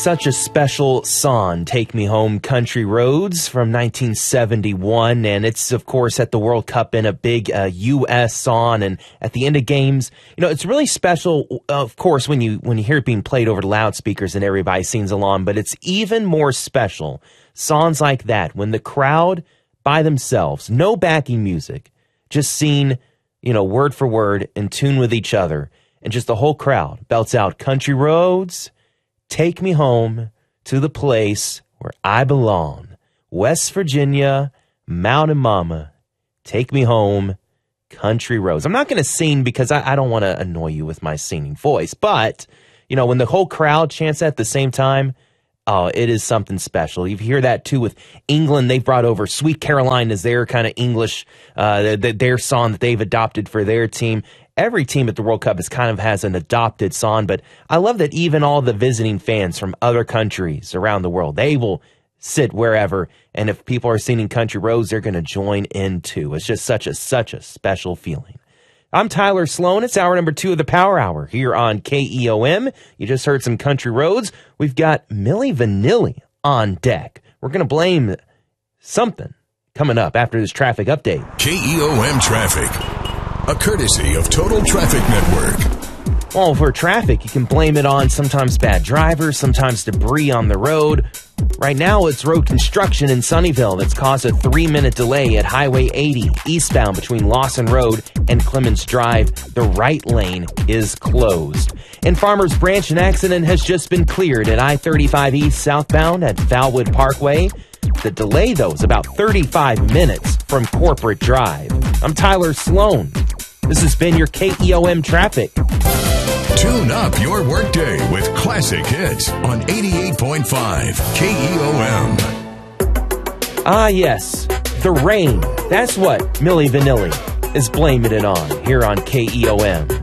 such a special song, Take Me Home, Country Roads from 1971, and it's, of course, at the World Cup in a big U.S. song, and at the end of games, it's really special, of course, when you hear it being played over the loudspeakers and everybody sings along, but it's even more special, songs like that, when the crowd, by themselves, no backing music, just sing, word for word, in tune with each other, and just the whole crowd belts out, Country Roads, take me home to the place where I belong. West Virginia, Mountain Mama, take me home, Country Roads. I'm not going to sing because I don't want to annoy you with my singing voice. But, when the whole crowd chants at the same time, oh, it is something special. You hear that, too, with England. They've brought over Sweet Caroline as their kind of English, their song that they've adopted for their team. Every team at the World Cup has an adopted song, but I love that even all the visiting fans from other countries around the world, they will sit wherever, and if people are singing Country Roads, they're going to join in too. It's just such a special feeling. I'm Tyler Sloan. It's hour number 2 of the Power Hour here on KEOM. You just heard some Country Roads. We've got Milli Vanilli on deck. We're going to blame something coming up after this traffic update. KEOM Traffic. A courtesy of Total Traffic Network. Well, for traffic, you can blame it on sometimes bad drivers, sometimes debris on the road. Right now, it's road construction in Sunnyvale that's caused a 3-minute delay at Highway 80 eastbound between Lawson Road and Clemens Drive. The right lane is closed. In Farmers Branch, an accident has just been cleared at I-35 East southbound at Valwood Parkway. The delay, though, is about 35 minutes from Corporate Drive. I'm Tyler Sloan. This has been your KEOM Traffic. Tune up your workday with classic hits on 88.5 KEOM. Ah, yes, the rain. That's what Milli Vanilli is blaming it on here on KEOM.